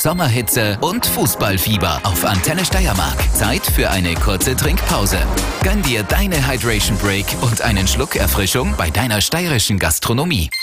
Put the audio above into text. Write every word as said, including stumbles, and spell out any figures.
Sommerhitze und Fußballfieber auf Antenne Steiermark. Zeit für eine kurze Trinkpause. Gönn dir deine Hydration Break und einen Schluck Erfrischung bei deiner steirischen Gastronomie.